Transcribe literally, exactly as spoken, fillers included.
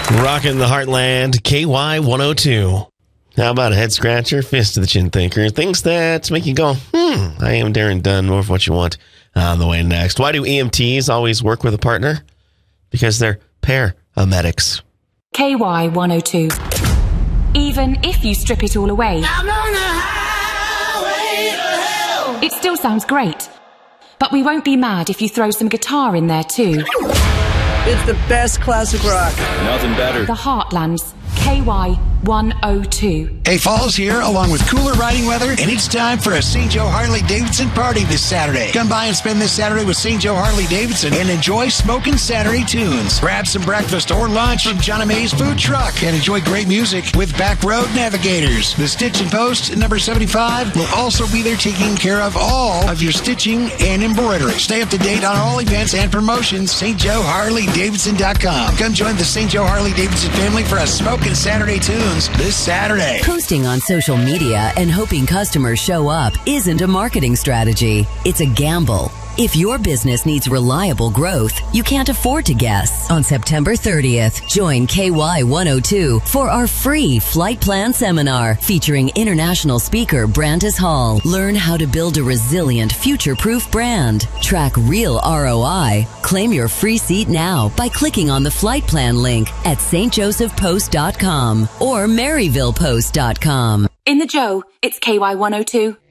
Rocking the Heartland, K Y one oh two. How about a head scratcher, fist to the chin thinker? Things that make you go, hmm, I am Darren Dunn. More of what you want on the way next. Why do E M Ts always work with a partner? Because they're paramedics. K Y one oh two. Even if you strip it all away, I'm on the highway to hell. It still sounds great. But we won't be mad if you throw some guitar in there too. It's the best classic rock. Nothing better. The Heartlands, K Y one oh two. Hey, Fall's here, along with cooler riding weather, and it's time for a Saint Joe Harley-Davidson party this Saturday. Come by and spend this Saturday with Saint Joe Harley-Davidson and enjoy Smokin' Saturday tunes. Grab some breakfast or lunch from John and May's food truck and enjoy great music with Back Road Navigators. The Stitch and Post, number seventy-five, will also be there taking care of all of your stitching and embroidery. Stay up to date on all events and promotions. St Joe Harley Davidson dot com. Come join the Saint Joe Harley-Davidson family for a Smokin' Saturday tunes this Saturday. Posting on social media and hoping customers show up isn't a marketing strategy. It's a gamble. If your business needs reliable growth, you can't afford to guess. On September thirtieth, join K Y one oh two for our free flight plan seminar featuring international speaker Brandis Hall. Learn how to build a resilient, future-proof brand. Track real R O I. Claim your free seat now by clicking on the flight plan link at st joseph post dot com or maryville post dot com. In the Joe, it's K Y one oh two.